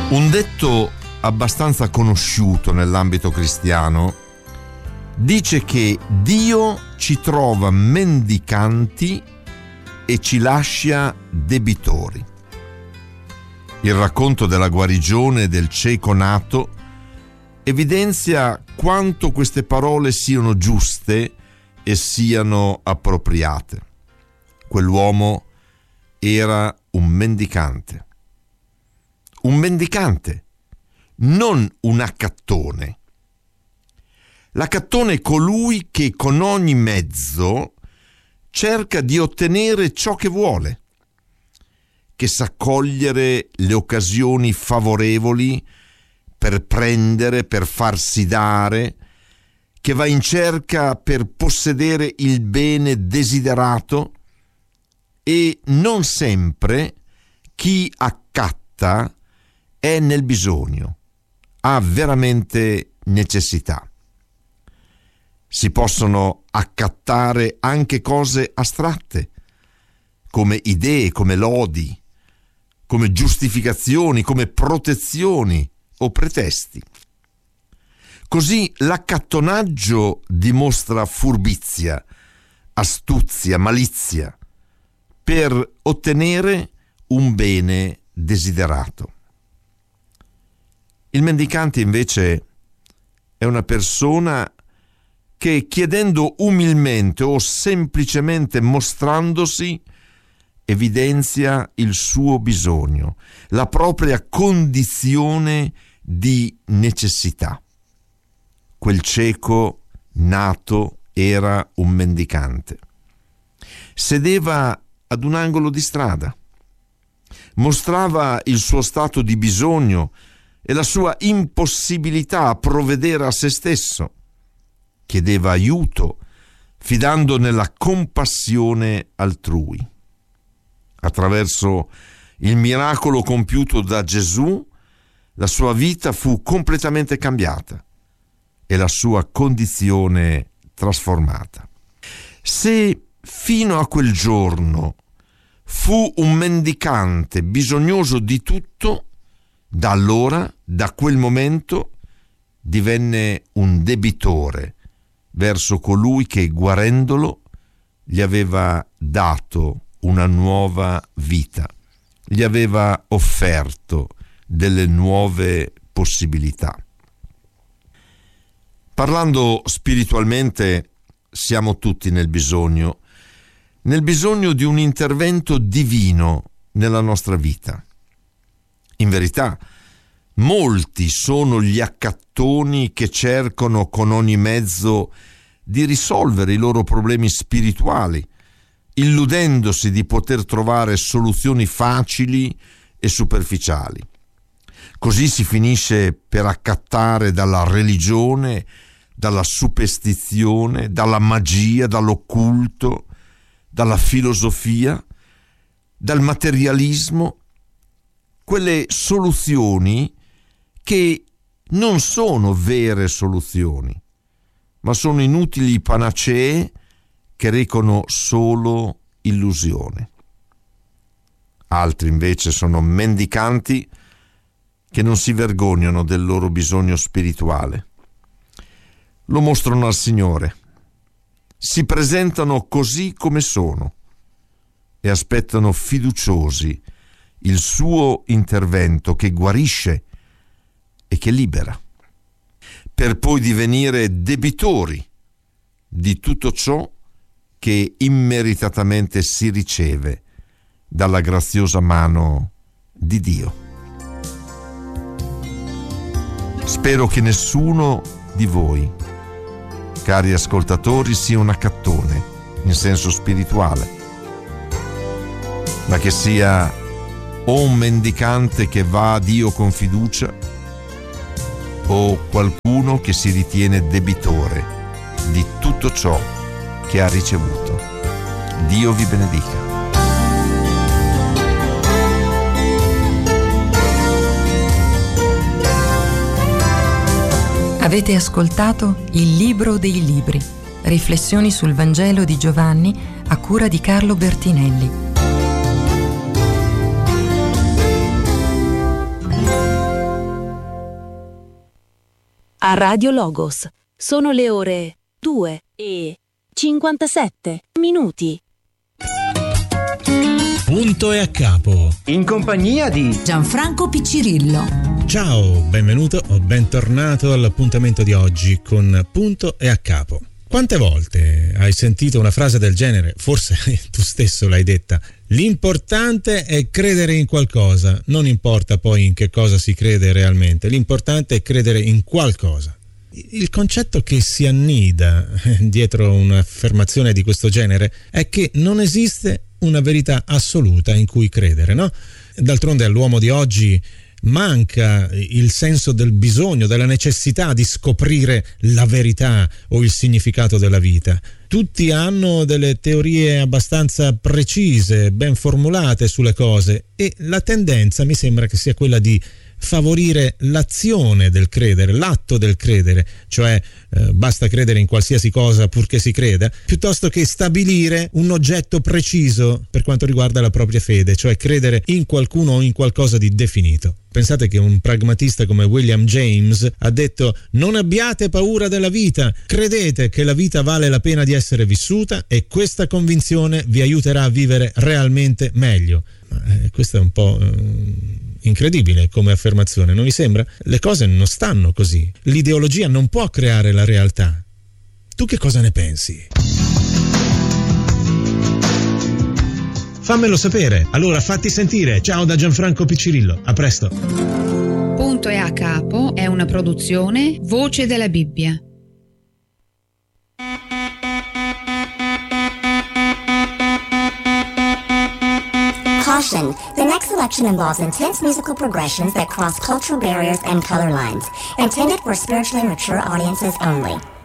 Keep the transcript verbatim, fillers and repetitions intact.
Un detto abbastanza conosciuto nell'ambito cristiano dice che Dio ci trova mendicanti e ci lascia debitori. Il racconto della guarigione del cieco nato evidenzia quanto queste parole siano giuste e siano appropriate. Quell'uomo era un mendicante. Un mendicante, non un accattone. L'accattone è colui che con ogni mezzo cerca di ottenere ciò che vuole, che sa cogliere le occasioni favorevoli per prendere, per farsi dare, che va in cerca per possedere il bene desiderato, e non sempre chi accatta è nel bisogno, ha veramente necessità. Si possono accattare anche cose astratte, come idee, come lodi, come giustificazioni, come protezioni o pretesti. Così l'accattonaggio dimostra furbizia, astuzia, malizia per ottenere un bene desiderato. Il mendicante invece è una persona che, chiedendo umilmente o semplicemente mostrandosi, evidenzia il suo bisogno, la propria condizione di necessità. Quel cieco nato era un mendicante. Sedeva ad un angolo di strada, mostrava il suo stato di bisogno e la sua impossibilità a provvedere a se stesso. Chiedeva aiuto, fidando nella compassione altrui. Attraverso il miracolo compiuto da Gesù, la sua vita fu completamente cambiata e la sua condizione trasformata. Se fino a quel giorno fu un mendicante bisognoso di tutto, da allora, da quel momento, divenne un debitore verso colui che, guarendolo, gli aveva dato una nuova vita, gli aveva offerto delle nuove possibilità. Parlando spiritualmente, siamo tutti nel bisogno, nel bisogno di un intervento divino nella nostra vita. In verità, molti sono gli accattoni che cercano con ogni mezzo di risolvere i loro problemi spirituali, illudendosi di poter trovare soluzioni facili e superficiali. Così si finisce per accattare dalla religione, dalla superstizione, dalla magia, dall'occulto, dalla filosofia, dal materialismo, quelle soluzioni che non sono vere soluzioni, ma sono inutili panacee che recano solo illusione. Altri invece sono mendicanti che non si vergognano del loro bisogno spirituale. Lo mostrano al Signore, si presentano così come sono e aspettano fiduciosi il suo intervento che guarisce e che libera, per poi divenire debitori di tutto ciò che immeritatamente si riceve dalla graziosa mano di Dio. Spero che nessuno di voi, cari ascoltatori, sia un accattone in senso spirituale, ma che sia o un mendicante che va a Dio con fiducia, o qualcuno che si ritiene debitore di tutto ciò che ha ricevuto. Dio vi benedica. Avete ascoltato Il Libro dei Libri, riflessioni sul Vangelo di Giovanni a cura di Carlo Bertinelli. a Radio Logos. Sono le ore due e cinquantasette minuti. Punto e a capo. In compagnia di Gianfranco Piccirillo. Ciao, benvenuto o bentornato all'appuntamento di oggi con Punto e a capo. Quante volte hai sentito una frase del genere? Forse tu stesso l'hai detta. L'importante è credere in qualcosa, non importa poi in che cosa si crede realmente, l'importante è credere in qualcosa. Il concetto che si annida dietro un'affermazione di questo genere è che non esiste una verità assoluta in cui credere, no? D'altronde all'uomo di oggi manca il senso del bisogno, della necessità di scoprire la verità o il significato della vita. Tutti hanno delle teorie abbastanza precise, ben formulate sulle cose, e la tendenza mi sembra che sia quella di favorire l'azione del credere, l'atto del credere, cioè eh, basta credere in qualsiasi cosa purché si creda, piuttosto che stabilire un oggetto preciso per quanto riguarda la propria fede, cioè credere in qualcuno o in qualcosa di definito. Pensate che un pragmatista come William James ha detto: non abbiate paura della vita, credete che la vita vale la pena di essere vissuta e questa convinzione vi aiuterà a vivere realmente meglio. Ma, eh, questo è un po' eh, incredibile come affermazione, non vi sembra? Le cose non stanno così. L'ideologia non può creare la realtà. Tu che cosa ne pensi? Fammelo sapere, allora fatti sentire. Ciao da Gianfranco Piccirillo, a presto. Punto e a capo è una produzione Voce della Bibbia. Caution, the next selection involves intense musical progressions that cross cultural barriers and color lines, intended for spiritually mature audiences only.